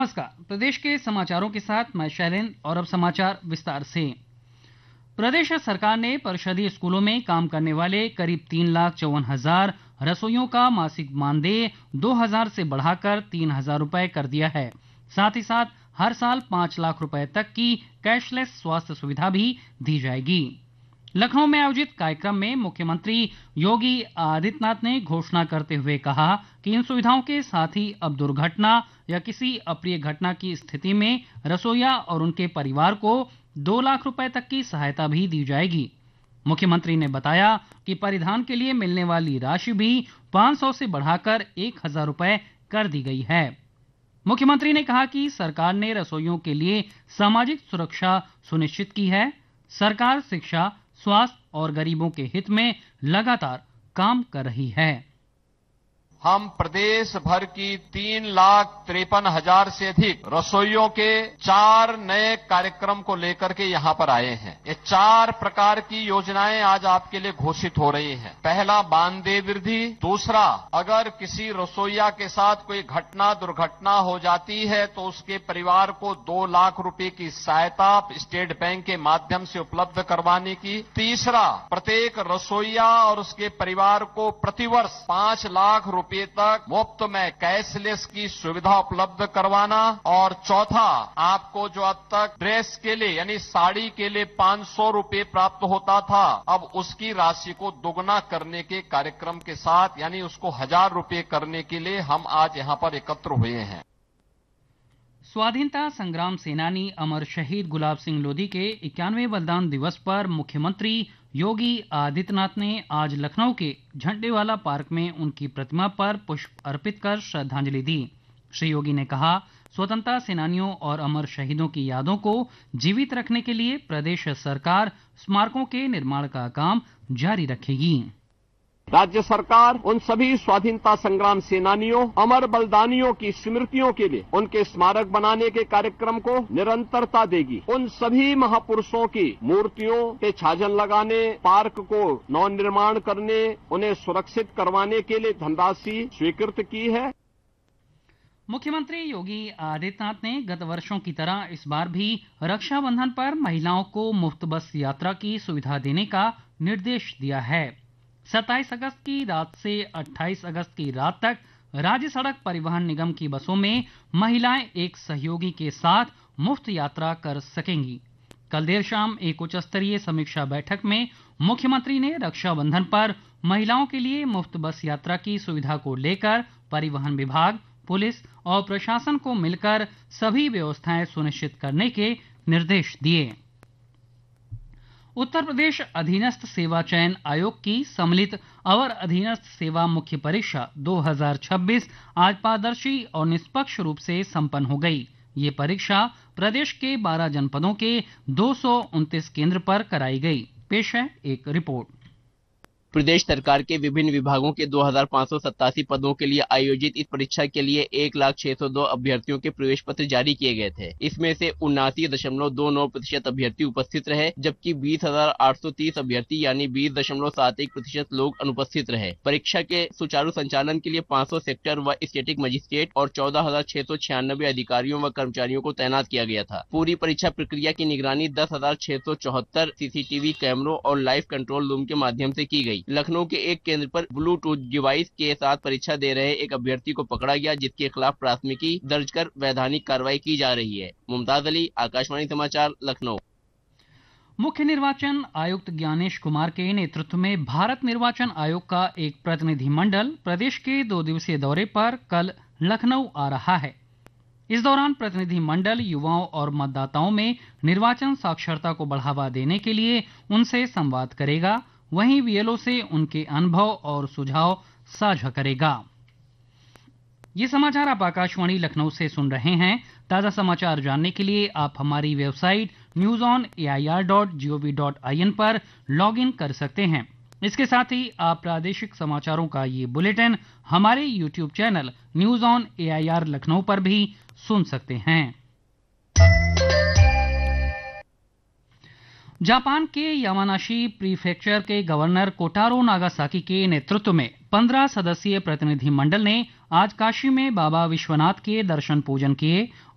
नमस्कार। प्रदेश के समाचारों के साथ मैं शैलेंद्र और अब समाचार विस्तार से। प्रदेश सरकार ने परिषदीय स्कूलों में काम करने वाले करीब 3,54,000 रसोइयों का मासिक मानदेय 2,000 से बढ़ाकर 3,000 रुपए कर दिया है। साथ ही साथ हर साल 5 लाख रुपए तक की कैशलेस स्वास्थ्य सुविधा भी दी जाएगी। लखनऊ में आयोजित कार्यक्रम में मुख्यमंत्री योगी आदित्यनाथ ने घोषणा करते हुए कहा कि इन सुविधाओं के साथ ही अब दुर्घटना या किसी अप्रिय घटना की स्थिति में रसोइया और उनके परिवार को 2 लाख रुपए तक की सहायता भी दी जाएगी। मुख्यमंत्री ने बताया कि परिधान के लिए मिलने वाली राशि भी 500 से बढ़ाकर 1,000 रुपए कर दी गई है। मुख्यमंत्री ने कहा कि सरकार ने रसोइयों के लिए सामाजिक सुरक्षा सुनिश्चित की है। सरकार शिक्षा, स्वास्थ्य और गरीबों के हित में लगातार काम कर रही है। हम प्रदेश भर की 3,53,000 से अधिक रसोइयों के 4 नए कार्यक्रम को लेकर के यहां पर आए हैं। ये 4 प्रकार की योजनाएं आज आपके लिए घोषित हो रही हैं। पहला, मानदेय वृद्धि। दूसरा, अगर किसी रसोइया के साथ कोई घटना दुर्घटना हो जाती है तो उसके परिवार को 2 लाख रुपए की सहायता स्टेट बैंक के माध्यम से उपलब्ध करवाने की। तीसरा, प्रत्येक रसोइया और उसके परिवार को प्रतिवर्ष 5 लाख रुपए तक मुफ्त में कैशलेस की सुविधा उपलब्ध करवाना। और चौथा, आपको जो अब तक ड्रेस के लिए यानी साड़ी के लिए 500 रुपए प्राप्त होता था, अब उसकी राशि को दोगुना करने के कार्यक्रम के साथ यानी उसको 1,000 रुपए करने के लिए हम आज यहां पर एकत्र हुए हैं। स्वाधीनता संग्राम सेनानी अमर शहीद गुलाब सिंह लोधी के 91वें बलिदान दिवस पर मुख्यमंत्री योगी आदित्यनाथ ने आज लखनऊ के झंडेवाला पार्क में उनकी प्रतिमा पर पुष्प अर्पित कर श्रद्धांजलि दी। श्री योगी ने कहा, स्वतंत्रता सेनानियों और अमर शहीदों की यादों को जीवित रखने के लिए प्रदेश सरकार स्मारकों के निर्माण का काम जारी रखेगी। राज्य सरकार उन सभी स्वाधीनता संग्राम सेनानियों, अमर बलिदानियों की स्मृतियों के लिए उनके स्मारक बनाने के कार्यक्रम को निरंतरता देगी। उन सभी महापुरुषों की मूर्तियों पे छाजन लगाने, पार्क को नवनिर्माण करने, उन्हें सुरक्षित करवाने के लिए धनराशि स्वीकृत की है। मुख्यमंत्री योगी आदित्यनाथ ने गत वर्षों की तरह इस बार भी रक्षाबंधन पर महिलाओं को मुफ्त बस यात्रा की सुविधा देने का निर्देश दिया है। 27 अगस्त की रात से 28 अगस्त की रात तक राज्य सड़क परिवहन निगम की बसों में महिलाएं एक सहयोगी के साथ मुफ्त यात्रा कर सकेंगी। कल देर शाम एक उच्च स्तरीय समीक्षा बैठक में मुख्यमंत्री ने रक्षाबंधन पर महिलाओं के लिए मुफ्त बस यात्रा की सुविधा को लेकर परिवहन विभाग, पुलिस और प्रशासन को मिलकर सभी व्यवस्थाएं सुनिश्चित करने के निर्देश दिए। उत्तर प्रदेश अधीनस्थ सेवा चयन आयोग की सम्मिलित अवर अधीनस्थ सेवा मुख्य परीक्षा 2026 आज पारदर्शी और निष्पक्ष रूप से संपन्न हो गई। ये परीक्षा प्रदेश के 12 जनपदों के 229 केंद्र पर कराई गई। पेश है एक रिपोर्ट। प्रदेश सरकार के विभिन्न विभागों के 2,587 पदों के लिए आयोजित इस परीक्षा के लिए 1,06,02 अभ्यर्थियों के प्रवेश पत्र जारी किए गए थे। इसमें से 79.29% अभ्यर्थी उपस्थित रहे, जबकि 20,830 अभ्यर्थी यानी 20.71% लोग अनुपस्थित रहे। परीक्षा के सुचारू संचालन के लिए 500 सेक्टर व स्टेटिक मजिस्ट्रेट और 14,696 अधिकारियों व कर्मचारियों को तैनात किया गया था। पूरी परीक्षा प्रक्रिया की निगरानी 10,674 सीसीटीवी कैमरों और लाइव कंट्रोल रूम के माध्यम से की गई। लखनऊ के एक केंद्र पर ब्लूटूथ डिवाइस के साथ परीक्षा दे रहे एक अभ्यर्थी को पकड़ा गया, जिसके खिलाफ प्राथमिकी दर्ज कर वैधानिक कार्रवाई की जा रही है। मुमताज अली, आकाशवाणी समाचार, लखनऊ। मुख्य निर्वाचन आयुक्त ज्ञानेश कुमार के नेतृत्व में भारत निर्वाचन आयोग का एक प्रतिनिधिमंडल प्रदेश के 2 दिवसीय दौरे पर कल लखनऊ आ रहा है। इस दौरान प्रतिनिधिमंडल युवाओं और मतदाताओं में निर्वाचन साक्षरता को बढ़ावा देने के लिए उनसे संवाद करेगा। वहीं बीएलओ से उनके अनुभव और सुझाव साझा करेगा। ये समाचार आप आकाशवाणी लखनऊ से सुन रहे हैं। ताजा समाचार जानने के लिए आप हमारी वेबसाइट newsonair.gov.in पर लॉगिन कर सकते हैं। इसके साथ ही आप प्रादेशिक समाचारों का ये बुलेटिन हमारे YouTube channel news on AIR Lucknow पर भी सुन सकते हैं। जापान के यामानाशी प्रीफेक्चर के गवर्नर कोटारो नागासाकी के नेतृत्व में 15 सदस्यीय प्रतिनिधिमंडल ने आज काशी में बाबा विश्वनाथ के दर्शन पूजन किए